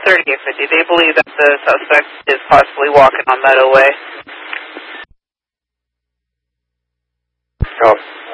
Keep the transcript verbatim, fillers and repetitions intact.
thirty-eight fifty. They believe that the suspect is possibly walking on Meadow Way. Oh.